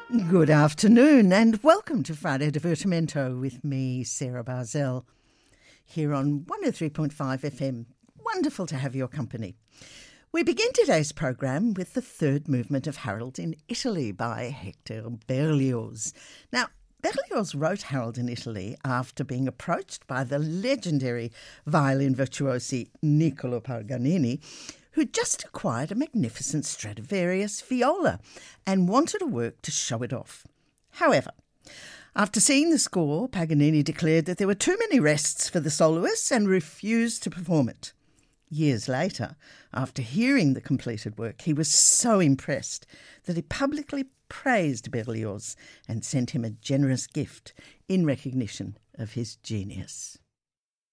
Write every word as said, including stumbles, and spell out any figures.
Good afternoon and welcome to Friday Divertimento with me, Sarah Barzell, here on one oh three point five F M. Wonderful to have your company. We begin today's program with the third movement of Harold in Italy by Hector Berlioz. Now, Berlioz wrote Harold in Italy after being approached by the legendary violin virtuosi Niccolo Paganini, who just acquired a magnificent Stradivarius viola and wanted a work to show it off. However, after seeing the score, Paganini declared that there were too many rests for the soloist and refused to perform it. Years later, after hearing the completed work, he was so impressed that he publicly praised Berlioz and sent him a generous gift in recognition of his genius.